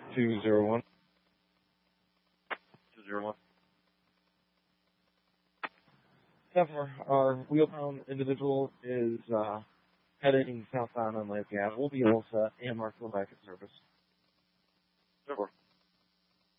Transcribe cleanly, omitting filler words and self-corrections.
201. 201. Our wheelbound individual is heading southbound on Lake Ave. We'll be all set and marked for back at service. Sure.